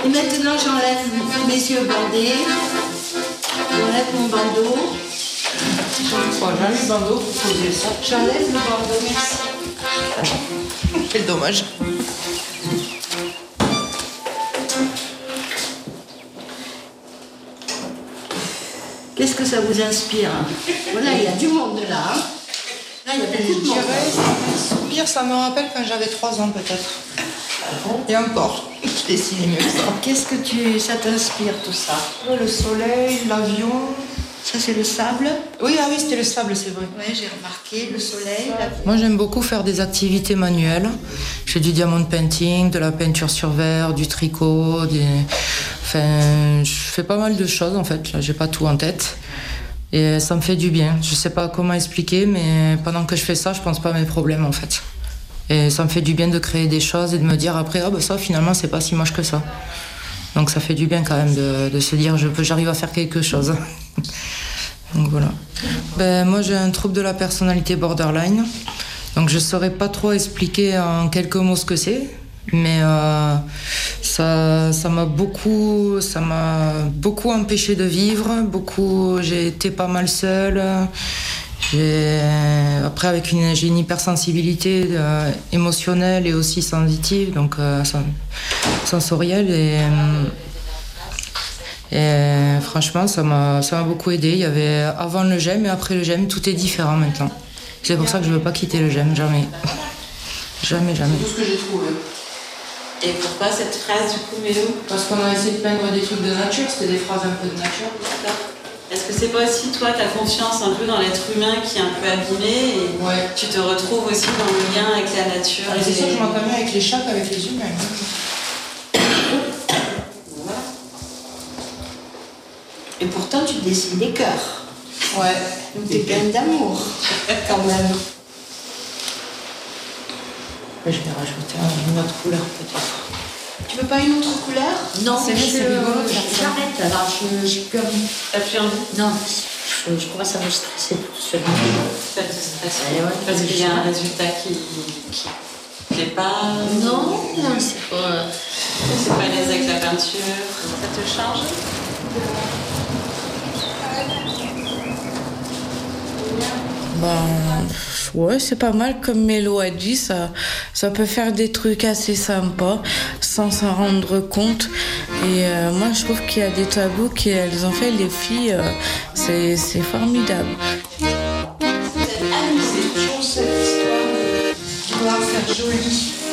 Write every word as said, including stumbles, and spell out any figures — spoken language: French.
Et maintenant, j'enlève mes yeux bandés. J'enlève mon bandeau. Voilà, le bandeau pour poser ça. J'enlève le bandeau, merci. Quel dommage. Qu'est-ce que ça vous inspire? Voilà, il y a du monde là. Hein. Là, il y a beaucoup de monde. Pire, ça me rappelle quand j'avais trois ans peut-être. Et encore, je dessinais mieux que ça. Qu'est-ce que tu, ça t'inspire tout ça? Le soleil, l'avion. Ça, c'est le sable? Oui, ah oui, c'était le sable, c'est vrai. Oui, j'ai remarqué, le soleil. La... Moi, j'aime beaucoup faire des activités manuelles. J'ai du diamond painting, de la peinture sur verre, du tricot. Des... Enfin, je fais pas mal de choses, en fait. Là, j'ai pas tout en tête. Et ça me fait du bien. Je sais pas comment expliquer, mais pendant que je fais ça, je pense pas à mes problèmes, en fait. Et ça me fait du bien de créer des choses et de me dire après, ah ben ça, finalement, c'est pas si moche que ça. Donc ça fait du bien quand même de, de se dire, je peux, j'arrive à faire quelque chose. Donc voilà. Ben, moi, j'ai un trouble de la personnalité borderline. Donc je saurais pas trop expliquer en quelques mots ce que c'est. Mais euh, ça, ça m'a beaucoup, ça m'a beaucoup empêché de vivre. Beaucoup, j'ai été pas mal seule. J'ai, après, avec une, j'ai une hypersensibilité euh, émotionnelle et aussi sensitive, donc euh, sensorielle. Et, et franchement, ça m'a, ça m'a beaucoup aidé. Il y avait avant le j'aime et après le j'aime, tout est différent maintenant. C'est pour ça que je veux pas quitter le j'aime, jamais. Jamais, jamais. C'est tout ce que j'ai trouvé. Et pourquoi cette phrase du coup, Mélo? Parce qu'on a essayé de peindre des trucs de nature, c'était des phrases un peu de nature. D'accord. Est-ce que c'est pas aussi toi, ta confiance un peu dans l'être humain qui est un peu abîmée et ouais. Tu te retrouves aussi dans le lien avec la nature? Ah, c'est sûr que je m'entends mieux avec les chats qu'avec les humains. Voilà. Et pourtant, tu dessines des cœurs. Ouais. Donc t'es pleine d'amour, quand même. Je vais rajouter une autre couleur peut-être. Tu veux pas une autre couleur? Non, c'est c'est rigolo. j'arrête alors, je j'ai plus envie. T'as plus envie? Non, je, je commence à me stresser pour ce moment. Ça te stresse Ouais, ouais. parce qu'il y a un résultat qui qui plaît pas? Non, non, c'est pas... C'est pas à l'aise avec la peinture? Ça te change? Ben, ouais, c'est pas mal comme Mélo a dit, ça, ça peut faire des trucs assez sympas sans s'en rendre compte. Et euh, moi, je trouve qu'il y a des tableaux qu'elles ont fait, les filles, euh, c'est, c'est formidable. Vous êtes amusés, toujours cette histoire de vouloir faire joli.